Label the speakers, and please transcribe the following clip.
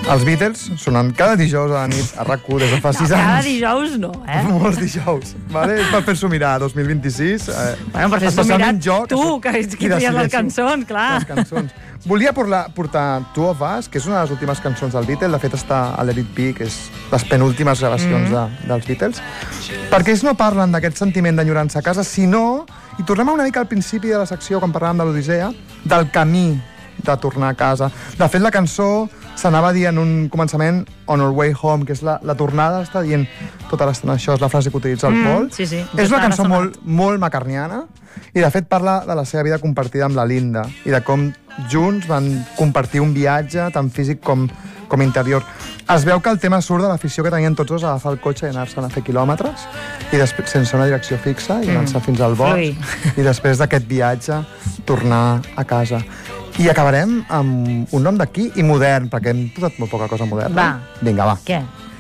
Speaker 1: Els Beatles sonen cada dijous a la nit a RAC1 des de fa 6 anys.
Speaker 2: Cada dijous no,
Speaker 1: Molts dijous, vale? És per fer-s'ho mirar, 2026.
Speaker 2: Bueno, per fer-s'ho mirar tu, que tries les cançons, clar.
Speaker 1: Les cançons. Volia portar Two of Us, que és una de les últimes cançons del Beatles. De fet, està a Let It Be, que és les penúltimes gravacions dels Beatles. Perquè ells no parlen d'aquest sentiment d'enyorança a casa, sinó, i tornem una mica al principi de la secció, quan parlàvem de l'Odissea, del camí de tornar a casa. De fet, la cançó s'anava a dir en un començament On Our Way Home, que és la tornada, està dient tota l'estona això, és la frase que utilitza el Paul.
Speaker 2: Sí, sí.
Speaker 1: És una cançó molt macarniana i, de fet, parla de la seva vida compartida amb la Linda i de com junts van compartir un viatge tant físic com interior. Es veu que el tema surt de l'afició que tenien tots dos a agafar el cotxe i anar-se'n a fer quilòmetres i després, sense una direcció fixa, i anar-se fins al bosc i després d'aquest viatge tornar a casa. I acabarem amb un nom d'aquí i modern, perquè hem posat molt poca cosa moderna.
Speaker 2: Va.
Speaker 1: Vinga, va.
Speaker 2: Què?